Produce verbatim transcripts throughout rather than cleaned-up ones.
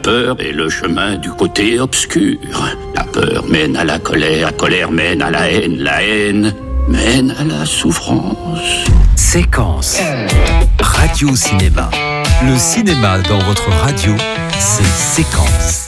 peur est le chemin du côté obscur. La peur mène à la colère, la colère mène à la haine, la haine mène à la souffrance. Séquence. Radio Cinéma. Le cinéma dans votre radio, c'est Séquence.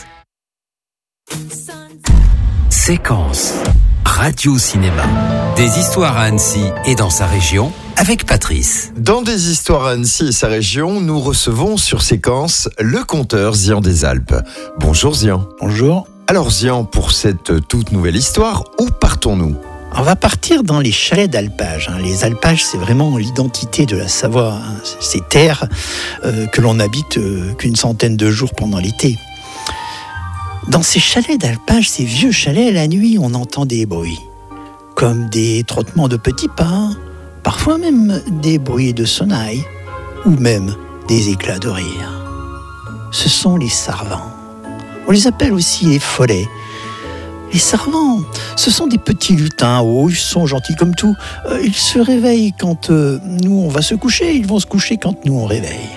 Séquence. Radio Cinéma. Des histoires à Annecy et dans sa région avec Patrice. Dans Des histoires à Annecy et sa région, nous recevons sur Séquence le conteur Zian des Alpes. Bonjour Zian. Bonjour. Alors Zian, pour cette toute nouvelle histoire, où partons-nous ? On va partir dans les chalets d'alpage. Les alpages, c'est vraiment l'identité de la Savoie. Ces terres euh, que l'on habite euh, qu'une centaine de jours pendant l'été. Dans ces chalets d'alpage, ces vieux chalets, la nuit, on entend des bruits. Comme des trottements de petits pas, parfois même des bruits de sonnailles, ou même des éclats de rire. Ce sont les sarvans. On les appelle aussi les follets. Les sarvans, ce sont des petits lutins. Oh, ils sont gentils comme tout. Euh, ils se réveillent quand euh, nous, on va se coucher. Ils vont se coucher quand nous, on réveille.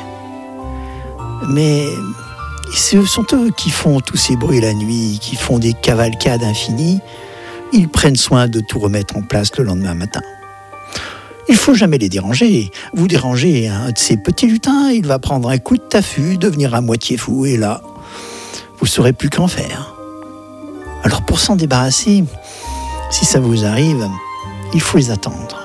Mais ce sont eux qui font tous ces bruits la nuit, qui font des cavalcades infinies. Ils prennent soin de tout remettre en place le lendemain matin. Il ne faut jamais les déranger. Vous dérangez un de ces petits lutins, il va prendre un coup de taffus, devenir à moitié fou, et là, vous ne saurez plus qu'en faire. Alors pour s'en débarrasser, si ça vous arrive, il faut les attendre.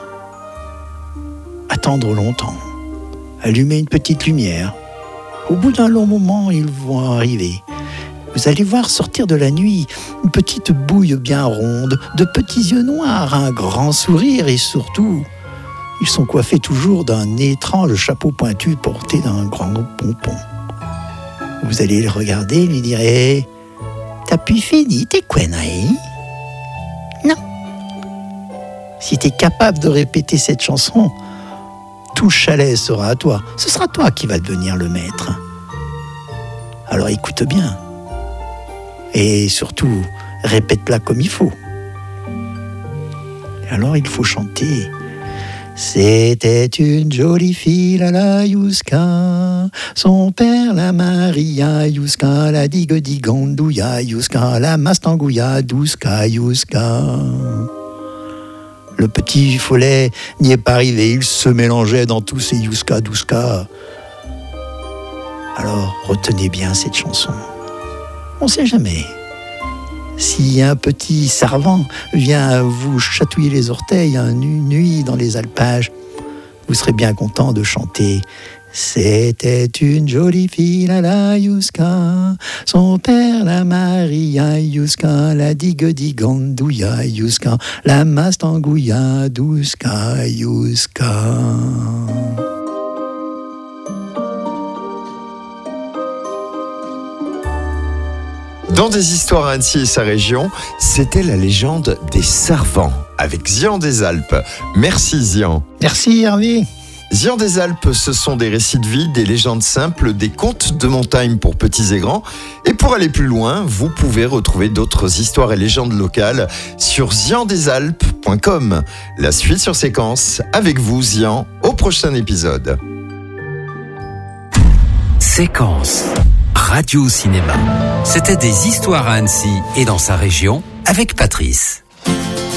Attendre longtemps. Allumer une petite lumière. Au bout d'un long moment, ils vont arriver. Vous allez voir sortir de la nuit une petite bouille bien ronde, de petits yeux noirs, un grand sourire et surtout, ils sont coiffés toujours d'un étrange chapeau pointu porté d'un grand pompon. Vous allez le regarder et lui direz « T'as pu fini tes conneries ?» Non. Si t'es capable de répéter cette chanson, tout chalet sera à toi. Ce sera toi qui vas devenir le maître. Alors écoute bien. Et surtout, répète-la comme il faut. Alors il faut chanter. C'était une jolie fille, la la Youska. Son père, la Maria Youska. La digue digandouya Youska. La mastangouya douska Youska. Le petit follet n'y est pas arrivé, il se mélangeait dans tous ces Youska douska. Alors retenez bien cette chanson. On ne sait jamais. Si un petit sarvan vient vous chatouiller les orteils une nuit dans les alpages, vous serez bien content de chanter « C'était une jolie fille, la la Youska. Son père, la Maria Youska. La digue digandouya Youska. La mastangouya douska Youska. » Dans Des histoires à Annecy et sa région, c'était la légende des Sarvans avec Zian des Alpes. Merci Zian. Merci Hervé. Zian des Alpes, ce sont des récits de vie, des légendes simples, des contes de montagne pour petits et grands. Et pour aller plus loin, vous pouvez retrouver d'autres histoires et légendes locales sur zian des alpes point com. La suite sur Séquence, avec vous Zian, au prochain épisode. Séquence. Radio Cinéma. C'était Des histoires à Annecy et dans sa région avec Patrice.